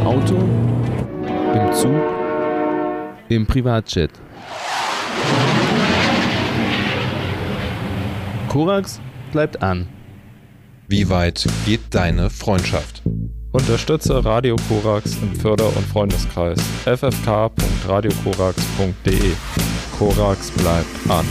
Auto, im Zug, im Privatjet. Korax bleibt an. Wie weit geht deine Freundschaft? Unterstütze Radio Korax im Förder- und Freundeskreis ffk.radiokorax.de. Korax bleibt an.